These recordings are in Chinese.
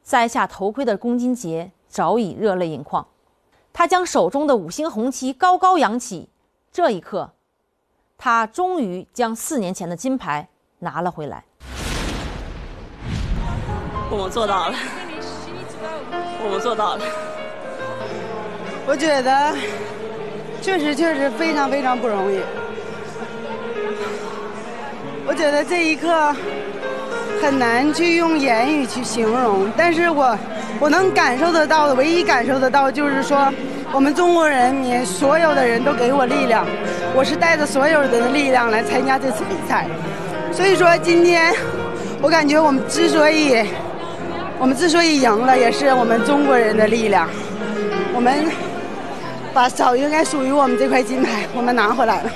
摘下头盔的龚金杰早已热泪盈眶，他将手中的5星红旗高高扬起，这一刻，他终于将4年前的金牌拿了回来。 我们做到了，我们做到了。 我觉得确实非常非常不容易。我觉得这一刻很难去用言语去形容，但是我能感受得到的，唯一感受得到就是说，我们中国人民所有的人都给我力量，我是带着所有人的力量来参加这次比赛。所以说今天我感觉我们之所以赢了，也是我们中国人的力量。我们把早应该属于我们这块金牌我们拿回来了。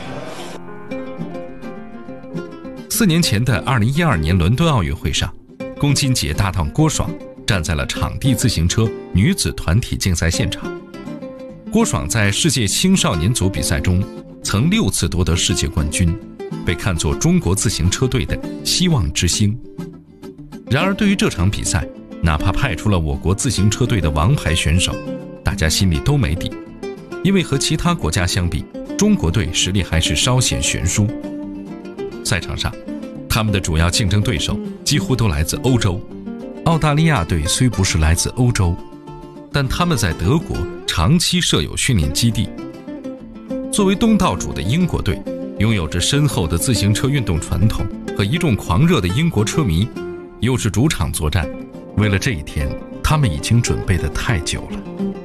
4年前的2012年伦敦奥运会上，龚金杰搭档郭爽站在了场地自行车女子团体竞赛现场。郭爽在世界青少年组比赛中曾6次夺得世界冠军，被看作中国自行车队的希望之星。然而对于这场比赛，哪怕派出了我国自行车队的王牌选手，大家心里都没底，因为和其他国家相比，中国队实力还是稍显悬殊。赛场上，他们的主要竞争对手几乎都来自欧洲。澳大利亚队虽不是来自欧洲，但他们在德国长期设有训练基地。作为东道主的英国队，拥有着深厚的自行车运动传统和一众狂热的英国车迷，又是主场作战，为了这一天，他们已经准备得太久了。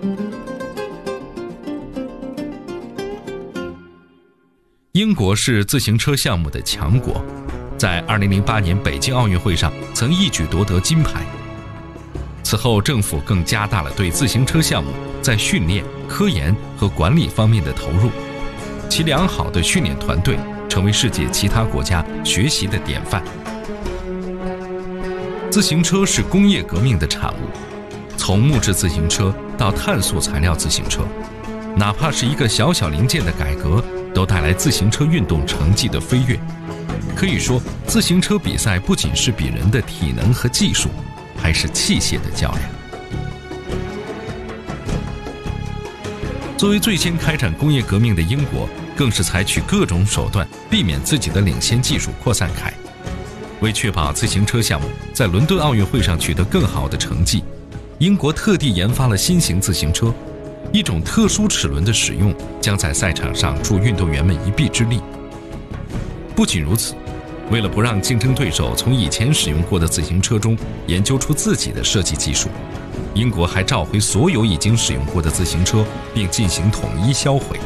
英国是自行车项目的强国，在2008年北京奥运会上曾一举夺得金牌。此后，政府更加大了对自行车项目在训练、科研和管理方面的投入，其良好的训练团队成为世界其他国家学习的典范。自行车是工业革命的产物，从木质自行车到碳素材料自行车，哪怕是一个小小零件的改革，都带来自行车运动成绩的飞跃。可以说，自行车比赛不仅是比人的体能和技术，还是器械的较量。作为最先开展工业革命的英国，更是采取各种手段避免自己的领先技术扩散开。为确保自行车项目在伦敦奥运会上取得更好的成绩，英国特地研发了新型自行车，一种特殊齿轮的使用将在赛场上助运动员们一臂之力。不仅如此，为了不让竞争对手从以前使用过的自行车中研究出自己的设计技术，英国还召回所有已经使用过的自行车，并进行统一销毁。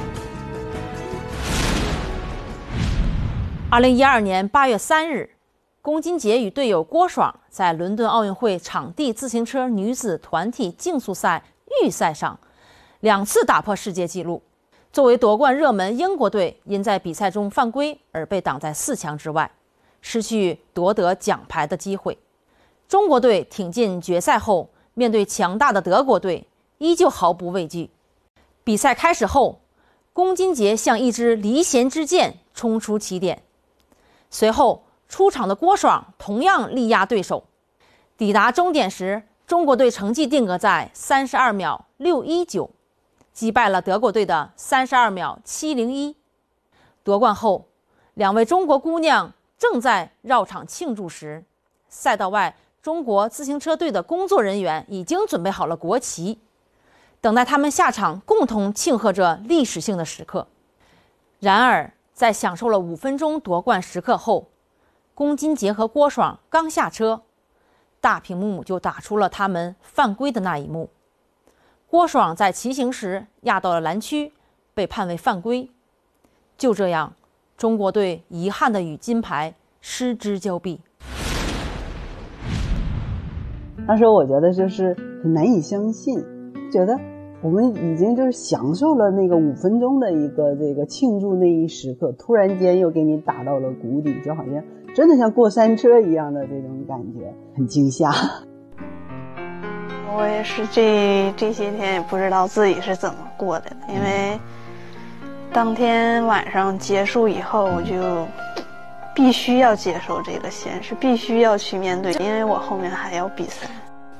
2012年8月3日，龚金杰与队友郭爽在伦敦奥运会场地自行车女子团体竞速赛预赛上2次打破世界纪录。作为夺冠热门，英国队因在比赛中犯规而被挡在4强之外，失去夺得奖牌的机会。中国队挺进决赛后，面对强大的德国队，依旧毫不畏惧。比赛开始后，龚金杰像一支离弦之箭冲出起点，随后出场的郭爽同样力压对手。抵达终点时，中国队成绩定格在32秒619，击败了德国队的32秒701。夺冠后，2位中国姑娘正在绕场庆祝时，赛道外中国自行车队的工作人员已经准备好了国旗，等待他们下场共同庆贺着历史性的时刻。然而在享受了5分钟夺冠时刻后，龚金杰和郭爽刚下车，大屏幕就打出了他们犯规的那一幕。郭爽在骑行时压到了栏区，被判为犯规。就这样，中国队遗憾地与金牌失之交臂。 当时我觉得就是很难以相信，觉得我们已经就是享受了那个5分钟的一个这个庆祝那一时刻，突然间又给你打到了谷底，就好像真的像过山车一样的这种感觉，很惊吓。 我也是这些天也不知道自己是怎么过的，因为当天晚上结束以后，我就必须要接受这个现实，必须要去面对，因为我后面还要比赛。